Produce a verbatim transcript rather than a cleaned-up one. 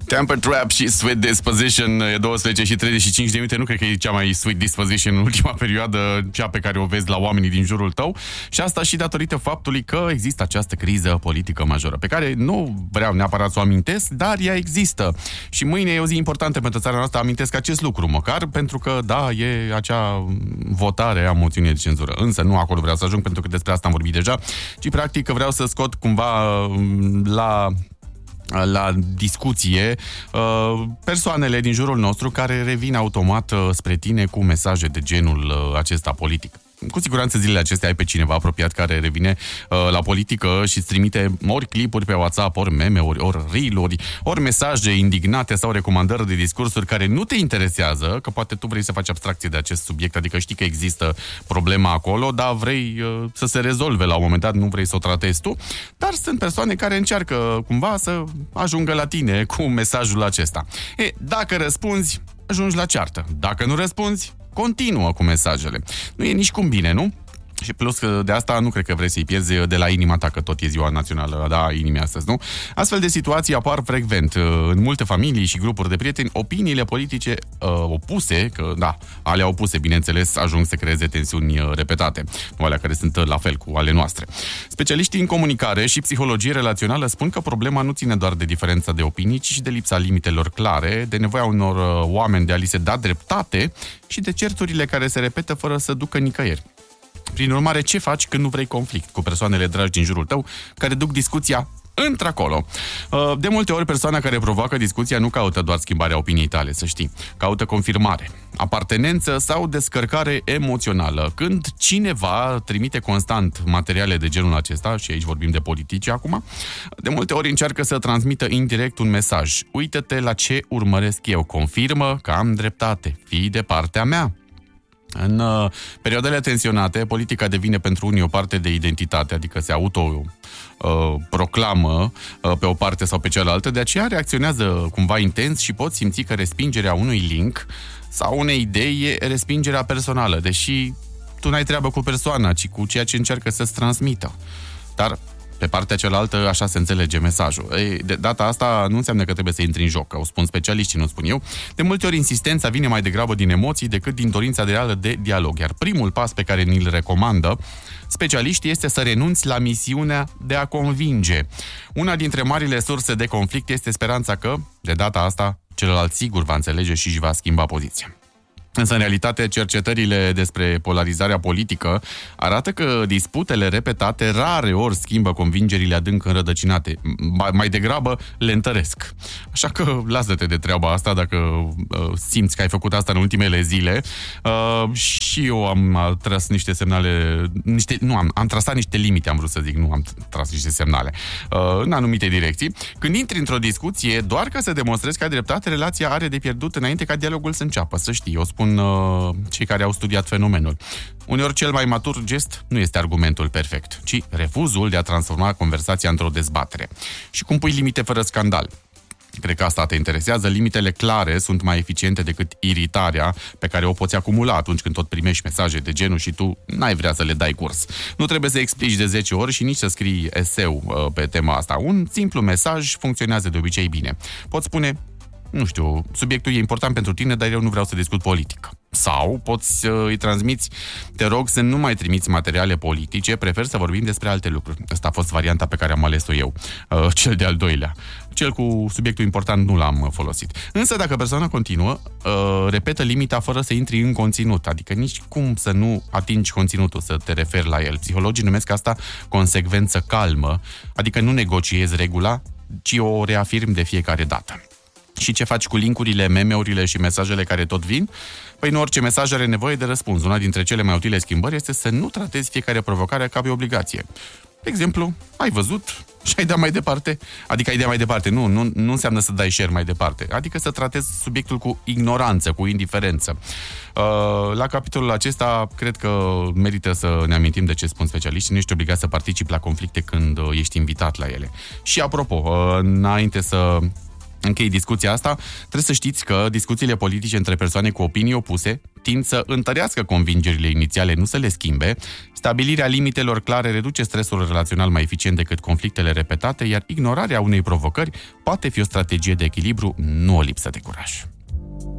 Temper Trap și Sweet Disposition, e douăsprezece și treizeci și cinci de minute. Nu cred că e cea mai Sweet Disposition în ultima perioadă, cea pe care o vezi la oamenii din jurul tău. Și asta și datorită faptului că există această criză politică majoră, pe care nu vreau neapărat să o amintesc, dar ea există. Și mâine e o zi importantă pentru țara noastră, amintesc acest lucru, măcar pentru că, da, e acea votare a moțiunii de cenzură. Însă nu acolo vreau să ajung, pentru că despre asta am vorbit deja, ci practic vreau să scot cumva la... la discuție persoanele din jurul nostru care revin automat spre tine cu mesaje de genul acesta politic. Cu siguranță zilele acestea ai pe cineva apropiat care revine uh, la politică și îți trimite ori clipuri pe WhatsApp, ori meme-uri, ori reel-uri, ori mesaje indignate sau recomandări de discursuri care nu te interesează, că poate tu vrei să faci abstracție de acest subiect, adică știi că există problema acolo, dar vrei uh, să se rezolve la un moment dat, nu vrei să o tratezi tu, dar sunt persoane care încearcă cumva să ajungă la tine cu mesajul acesta. E, dacă răspunzi, ajungi la ceartă. Dacă nu răspunzi, continuă cu mesajele. Nu e nici cum bine, nu? Și plus că de asta nu cred că vrei să-i pierzi de la inima ta, că tot e ziua națională, da, inimii astăzi, nu? Astfel de situații apar frecvent. În multe familii și grupuri de prieteni, opiniile politice uh, opuse, că da, alea opuse, bineînțeles, ajung să creeze tensiuni repetate, nu alea care sunt la fel cu ale noastre. Specialiștii în comunicare și psihologie relațională spun că problema nu ține doar de diferența de opinii, ci și de lipsa limitelor clare, de nevoia unor uh, oameni de a li se da dreptate și de certurile care se repetă fără să ducă nicăieri. Prin urmare, ce faci când nu vrei conflict cu persoanele dragi din jurul tău care duc discuția într-acolo? De multe ori, persoana care provoacă discuția nu caută doar schimbarea opiniei tale, să știi. Caută confirmare, apartenență sau descărcare emoțională. Când cineva trimite constant materiale de genul acesta, și aici vorbim de politici acum, de multe ori încearcă să transmită indirect un mesaj. Uită-te la ce urmăresc eu, confirmă că am dreptate, fii de partea mea. În uh, perioadele tensionate, politica devine pentru unii o parte de identitate, adică se auto-proclamă uh, uh, pe o parte sau pe cealaltă, de aceea reacționează cumva intens și poți simți că respingerea unui link sau unei idei e respingerea personală, deși tu n-ai treabă cu persoana, ci cu ceea ce încearcă să-ți transmită. Dar pe partea cealaltă așa se înțelege mesajul. Ei, de data asta nu înseamnă că trebuie să intri în joc, că o spun specialiștii, nu spun eu. De multe ori insistența vine mai degrabă din emoții decât din dorința reală de dialog. Iar primul pas pe care ni-l recomandă specialiștii este să renunți la misiunea de a convinge. Una dintre marile surse de conflict este speranța că, de data asta, celălalt sigur va înțelege și își va schimba poziția. Însă, în realitate, cercetările despre polarizarea politică arată că disputele repetate rare ori schimbă convingerile adânc înrădăcinate. Mai degrabă le întăresc. Așa că lasă-te de treaba asta dacă uh, simți că ai făcut asta în ultimele zile. Uh, și eu am tras niște semnale, niște, nu, am, am trasat niște limite, am vrut să zic, nu am tras niște semnale, uh, în anumite direcții. Când intri într-o discuție, doar ca să demonstrezi că ai dreptate, relația are de pierdut înainte ca dialogul să înceapă, să știi. Eu spun cei care au studiat fenomenul. Uneori cel mai matur gest nu este argumentul perfect, ci refuzul de a transforma conversația într-o dezbatere. Și cum pui limite fără scandal? Cred că asta te interesează. Limitele clare sunt mai eficiente decât iritarea pe care o poți acumula atunci când tot primești mesaje de genul și tu n-ai vrea să le dai curs. Nu trebuie să explici de zece ori și nici să scrii eseu uh, pe tema asta. Un simplu mesaj funcționează de obicei bine. Poți spune: nu știu, subiectul e important pentru tine, dar eu nu vreau să discut politică. Sau poți uh, îi transmiți: te rog să nu mai trimiți materiale politice, prefer să vorbim despre alte lucruri. Asta a fost varianta pe care am ales-o eu, uh, cel de-al doilea. Cel cu subiectul important nu l-am folosit. Însă dacă persoana continuă, uh, repetă limita fără să intri în conținut, adică nici cum să nu atingi conținutul, să te referi la el. Psihologii numesc asta consecvență calmă, adică nu negociezi regula, ci o reafirmi de fiecare dată. Și ce faci cu linkurile, meme-urile și mesajele care tot vin? Păi nu orice mesaj are nevoie de răspuns. Una dintre cele mai utile schimbări este să nu tratezi fiecare provocare ca pe obligație. De exemplu, ai văzut și ai dat mai departe. Adică ai dat mai departe, nu, nu, nu înseamnă să dai share mai departe. Adică să tratezi subiectul cu ignoranță, cu indiferență. La capitolul acesta, cred că merită să ne amintim de ce spun specialiștii. Nu ești obligat să participi la conflicte când ești invitat la ele. Și apropo, înainte să închei discuția asta, trebuie să știți că discuțiile politice între persoane cu opinii opuse tind să întărească convingerile inițiale, nu să le schimbe. Stabilirea limitelor clare reduce stresul relațional mai eficient decât conflictele repetate, iar ignorarea unei provocări poate fi o strategie de echilibru, nu o lipsă de curaj.